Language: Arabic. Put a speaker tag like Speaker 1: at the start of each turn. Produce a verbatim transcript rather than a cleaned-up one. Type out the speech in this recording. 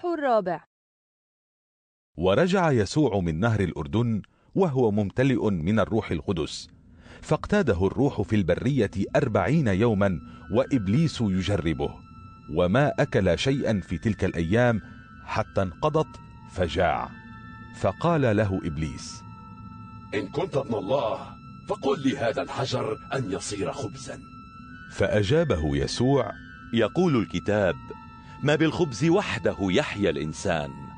Speaker 1: الإصحاح الرابع.
Speaker 2: ورجع يسوع من نهر الأردن وهو ممتلئ من الروح القدس، فاقتاده الروح في البرية أربعين يوما وإبليس يجربه، وما أكل شيئا في تلك الأيام حتى انقضت فجاع. فقال له إبليس:
Speaker 3: إن كنت ابن الله فقل لي هذا الحجر أن يصير خبزا.
Speaker 2: فأجابه يسوع:
Speaker 4: يقول الكتاب: ما بالخبز وحده يحيا الإنسان،